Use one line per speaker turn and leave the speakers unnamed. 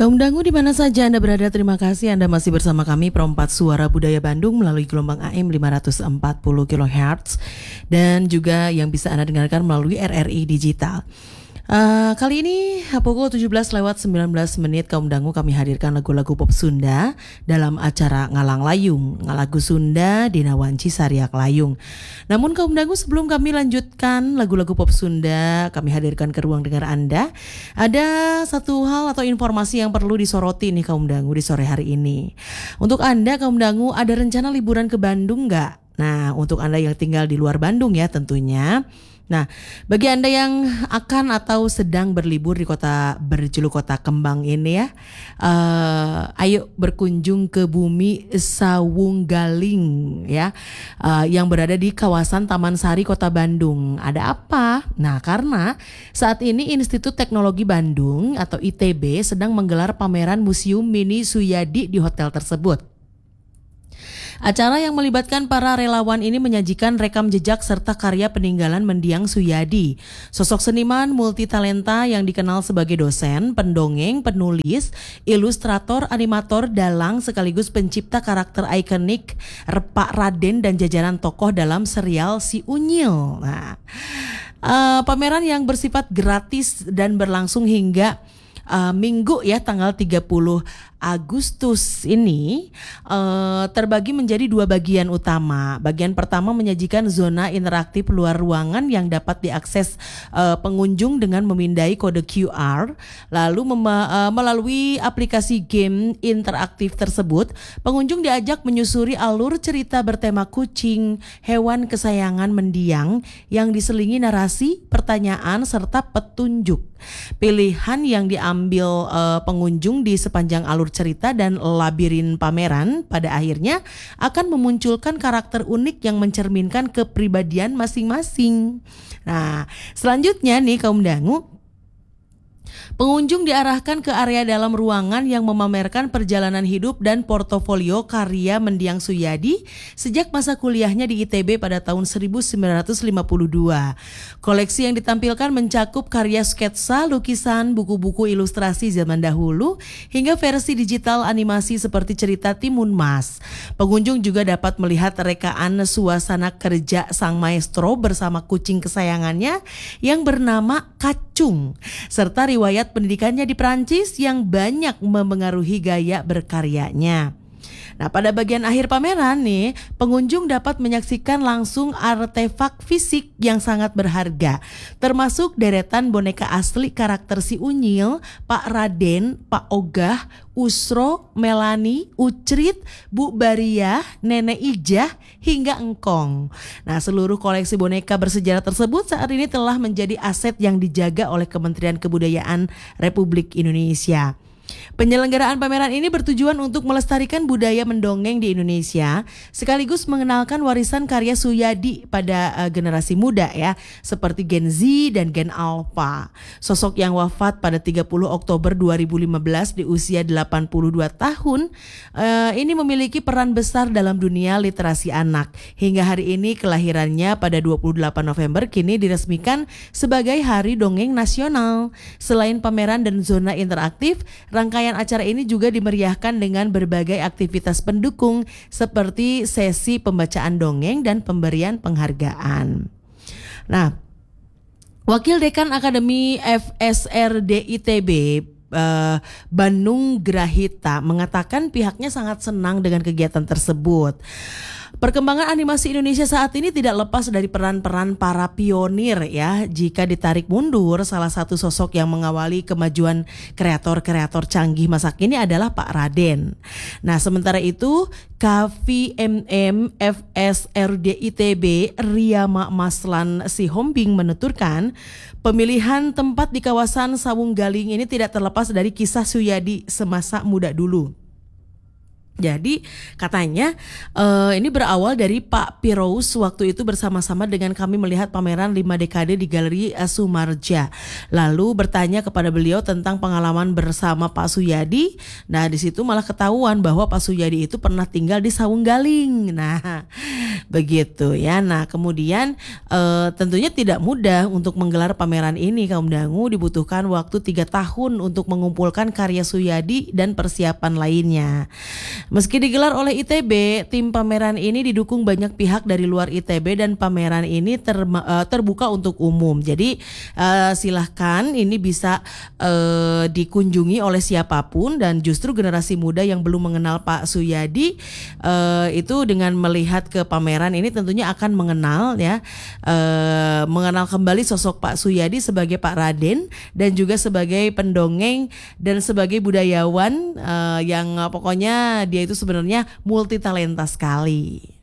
Kaum dangu di mana saja Anda berada, terima kasih Anda masih bersama kami Perempat Suara Budaya Bandung melalui gelombang AM 540 kHz dan juga yang bisa Anda dengarkan melalui RRI Digital. Kali ini pukul 17:19 Kaum dangu kami hadirkan lagu-lagu pop Sunda dalam acara Ngalang Layung, Ngalagu Sunda Dina Wanci Sariak Layung. Namun Kaum dangu, sebelum kami lanjutkan lagu-lagu pop Sunda kami hadirkan ke ruang dengar Anda, ada satu hal atau informasi yang perlu disoroti nih Kaum dangu di sore hari ini. Untuk Anda Kaum dangu, ada rencana liburan ke Bandung nggak? Nah, untuk Anda yang tinggal di luar Bandung ya tentunya. Nah, bagi Anda yang akan atau sedang berlibur di kota berjuluk Kota Kembang ini ya, ayo berkunjung ke Bumi Sawunggaling ya, yang berada di kawasan Taman Sari Kota Bandung. Ada apa? Nah, karena saat ini Institut Teknologi Bandung atau ITB sedang menggelar pameran Museum Mini Suyadi di hotel tersebut. Acara yang melibatkan para relawan ini menyajikan rekam jejak serta karya peninggalan mendiang Suyadi, sosok seniman multitalenta yang dikenal sebagai dosen, pendongeng, penulis, ilustrator, animator, dalang sekaligus pencipta karakter ikonik Pak Raden dan jajaran tokoh dalam serial Si Unyil. Nah, pameran yang bersifat gratis dan berlangsung hingga Minggu ya tanggal 30 Agustus ini terbagi menjadi dua bagian utama. Bagian pertama menyajikan zona interaktif luar ruangan yang dapat diakses pengunjung dengan memindai kode QR. Lalu melalui aplikasi game interaktif tersebut, pengunjung diajak menyusuri alur cerita bertema kucing, hewan kesayangan mendiang yang diselingi narasi, pertanyaan, serta petunjuk. Pilihan yang diambil pengunjung di sepanjang alur cerita dan labirin pameran pada akhirnya akan memunculkan karakter unik yang mencerminkan kepribadian masing-masing. Nah, selanjutnya nih Kaum dangu, pengunjung diarahkan ke area dalam ruangan yang memamerkan perjalanan hidup dan portofolio karya mendiang Suyadi sejak masa kuliahnya di ITB pada tahun 1952. Koleksi yang ditampilkan mencakup karya sketsa, lukisan, buku-buku ilustrasi zaman dahulu, hingga versi digital animasi seperti cerita Timun Mas. Pengunjung juga dapat melihat rekaan suasana kerja sang maestro bersama kucing kesayangannya yang bernama Kacung, serta riwayat pendidikannya di Prancis yang banyak memengaruhi gaya berkaryanya. Nah, pada bagian akhir pameran nih, pengunjung dapat menyaksikan langsung artefak fisik yang sangat berharga, termasuk deretan boneka asli karakter Si Unyil, Pak Raden, Pak Ogah, Usro, Melani, Ucrit, Bu Bariah, Nenek Ijah, hingga Engkong. Nah, seluruh koleksi boneka bersejarah tersebut saat ini telah menjadi aset yang dijaga oleh Kementerian Kebudayaan Republik Indonesia. Penyelenggaraan pameran ini bertujuan untuk melestarikan budaya mendongeng di Indonesia sekaligus mengenalkan warisan karya Suyadi pada generasi muda ya, seperti Gen Z dan Gen Alpha. Sosok yang wafat pada 30 Oktober 2015 di usia 82 tahun ini memiliki peran besar dalam dunia literasi anak. Hingga hari ini kelahirannya pada 28 November kini diresmikan sebagai Hari Dongeng Nasional. Selain pameran dan zona interaktif, rangkaian acara ini juga dimeriahkan dengan berbagai aktivitas pendukung seperti sesi pembacaan dongeng dan pemberian penghargaan. Nah, Wakil Dekan Akademi FSRD ITB Bandung Grahita mengatakan pihaknya sangat senang dengan kegiatan tersebut. Perkembangan animasi Indonesia saat ini tidak lepas dari peran-peran para pionir ya. Jika ditarik mundur, salah satu sosok yang mengawali kemajuan kreator-kreator canggih masa kini adalah Pak Raden. Nah, sementara itu KVMM FSRD ITB Riyama Maslan Sihombing menuturkan pemilihan tempat di kawasan Sawunggaling ini tidak terlepas dari kisah Suyadi semasa muda dulu. Jadi katanya ini berawal dari Pak Pirous waktu itu bersama-sama dengan kami melihat pameran 5 dekade di Galeri Sumarja. Lalu bertanya kepada beliau tentang pengalaman bersama Pak Suyadi. Nah di situ malah ketahuan bahwa Pak Suyadi itu pernah tinggal di Saunggaling. Nah begitu ya. Nah kemudian tentunya tidak mudah untuk menggelar pameran ini kaum dangu, dibutuhkan waktu 3 tahun untuk mengumpulkan karya Suyadi dan persiapan lainnya. Meski digelar oleh ITB, tim pameran ini didukung banyak pihak dari luar ITB dan pameran ini terbuka untuk umum. Jadi silahkan ini bisa dikunjungi oleh siapapun, dan justru generasi muda yang belum mengenal Pak Suyadi itu dengan melihat ke pameran ini tentunya akan mengenal ya, mengenal kembali sosok Pak Suyadi sebagai Pak Raden dan juga sebagai pendongeng dan sebagai budayawan yang pokoknya dia itu sebenarnya multi talenta sekali.